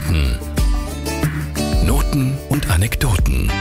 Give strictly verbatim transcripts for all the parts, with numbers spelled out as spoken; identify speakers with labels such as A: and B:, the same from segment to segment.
A: Kärnten. Noten und Anekdoten.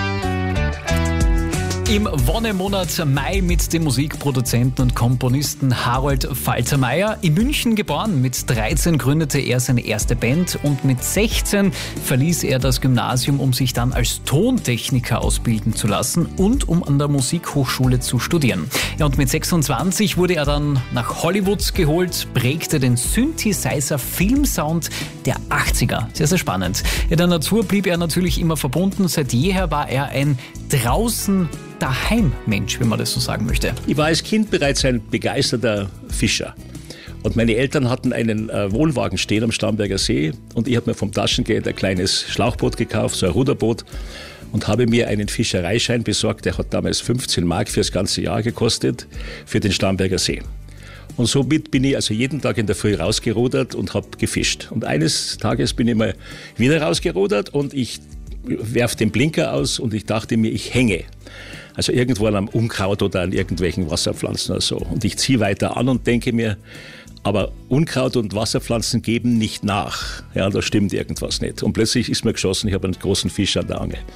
B: Im Wonnemonat Mai mit dem Musikproduzenten und Komponisten Harold Faltermeier. In München geboren, mit dreizehn gründete er seine erste Band und mit sechzehn verließ er das Gymnasium, um sich dann als Tontechniker ausbilden zu lassen und um an der Musikhochschule zu studieren. Ja, und mit sechsundzwanzig wurde er dann nach Hollywood geholt, prägte den Synthesizer-Filmsound der achtziger. Sehr, sehr spannend. Ja, der Natur blieb er natürlich immer verbunden. Seit jeher war er ein draußen Daheim-Mensch, wenn man das so sagen möchte.
C: Ich war als Kind bereits ein begeisterter Fischer. Und meine Eltern hatten einen äh, Wohnwagen stehen am Starnberger See und ich habe mir vom Taschengeld ein kleines Schlauchboot gekauft, so ein Ruderboot, und habe mir einen Fischereischein besorgt. Der hat damals fünfzehn Mark für das ganze Jahr gekostet, für den Starnberger See. Und somit bin ich also jeden Tag in der Früh rausgerudert und habe gefischt. Und eines Tages bin ich mal wieder rausgerudert und ich werfe den Blinker aus und ich dachte mir, ich hänge. Also irgendwo am Unkraut oder an irgendwelchen Wasserpflanzen oder so. Und ich ziehe weiter an und denke mir, aber Unkraut und Wasserpflanzen geben nicht nach. Ja, da stimmt irgendwas nicht. Und plötzlich ist mir geschossen, ich habe einen großen Fisch an der Angel.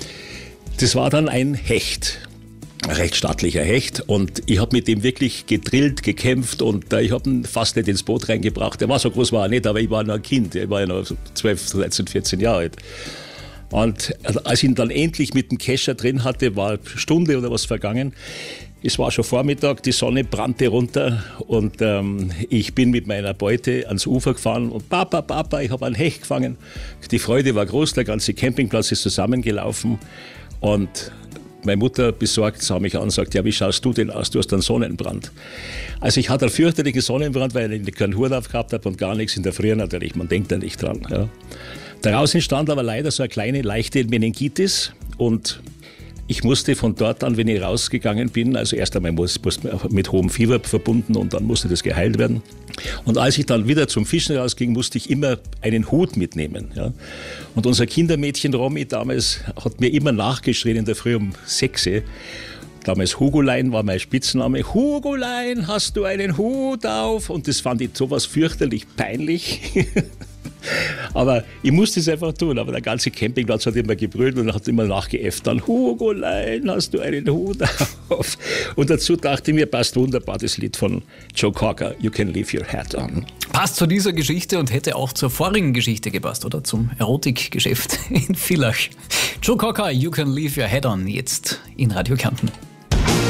C: Das war dann ein Hecht. Ein recht stattlicher Hecht, und ich habe mit dem wirklich gedrillt, gekämpft, und äh, ich habe ihn fast nicht ins Boot reingebracht. Der war so groß, war er nicht, aber ich war noch ein Kind, ich war ja noch zwölf, dreizehn, vierzehn Jahre alt. Und als ich ihn dann endlich mit dem Kescher drin hatte, war eine Stunde oder was vergangen. Es war schon Vormittag, die Sonne brannte runter und ähm, ich bin mit meiner Beute ans Ufer gefahren und Papa, Papa, ich habe einen Hecht gefangen. Die Freude war groß, der ganze Campingplatz ist zusammengelaufen und meine Mutter besorgt sah mich an und sagt, ja, wie schaust du denn aus? Du hast einen Sonnenbrand. Also ich hatte einen fürchterlichen Sonnenbrand, weil ich keinen Hut aufgehabt habe und gar nichts in der Früh natürlich. Man denkt da nicht dran. Ja. Daraus entstand aber leider so eine kleine, leichte Meningitis, und ich musste von dort an, wenn ich rausgegangen bin, also erst einmal muss, muss mit hohem Fieber verbunden und dann musste das geheilt werden. Und als ich dann wieder zum Fischen rausging, musste ich immer einen Hut mitnehmen. Ja. Und unser Kindermädchen Romy damals hat mir immer nachgeschrien in der Früh um sechs. Damals Hugolein war mein Spitzname. Hugolein, hast du einen Hut auf? Und das fand ich sowas fürchterlich peinlich. Aber ich musste es einfach tun. Aber der ganze Campingplatz hat immer gebrüllt und hat immer nachgeäfft. Dann, Hugolein, hast du einen Hut auf? Und dazu dachte ich mir, passt wunderbar das Lied von Joe Cocker, You Can Leave Your Hat On.
B: Passt zu dieser Geschichte und hätte auch zur vorigen Geschichte gepasst, oder? Zum Erotikgeschäft in Villach. Joe Cocker, You Can Leave Your Hat On, jetzt in Radio Kärnten.